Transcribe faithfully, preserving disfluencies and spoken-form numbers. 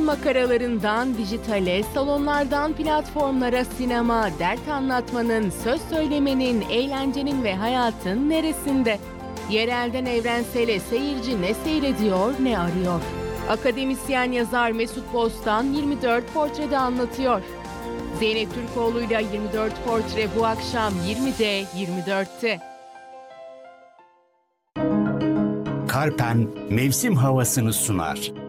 makaralarından dijitale, salonlardan platformlara, sinema, dert anlatmanın, söz söylemenin, eğlencenin ve hayatın neresinde? Yerelden evrensele seyirci ne seyrediyor, ne arıyor? Akademisyen yazar Mesut Bostan yirmi dört Portre'de anlatıyor. Zeynep Türkoğlu'yla yirmi dört Portre bu akşam yirmide yirmi dörtte. Karpen mevsim havasını sunar.